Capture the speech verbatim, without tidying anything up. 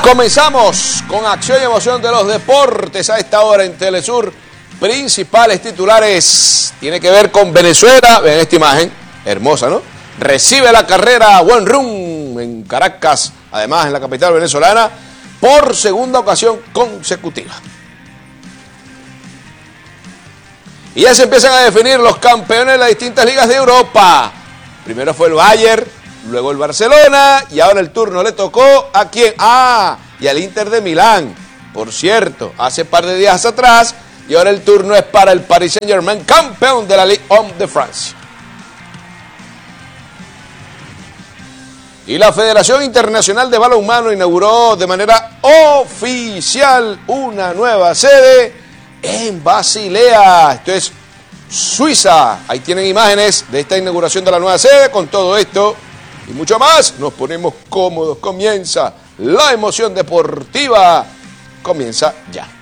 Comenzamos con acción y emoción de los deportes a esta hora en Telesur. Principales titulares. Tiene que ver con Venezuela. Vean esta imagen. Hermosa, ¿no? Recibe la carrera Buen Rum en Caracas, además en la capital venezolana, por segunda ocasión consecutiva. Y ya se empiezan a definir los campeones de las distintas ligas de Europa. Primero fue el Bayern, luego el Barcelona, y ahora el turno le tocó ¿a quién? Ah, y al Inter de Milán. Por cierto, hace par de días atrás, y ahora el turno es para el Paris Saint-Germain, campeón de la Ligue uno de Francia. Y la Federación Internacional de Balonmano inauguró de manera oficial una nueva sede en Basilea. Esto es Suiza. Ahí tienen imágenes de esta inauguración de la nueva sede. Con todo esto y mucho más, nos ponemos cómodos. Comienza la emoción deportiva. Comienza ya.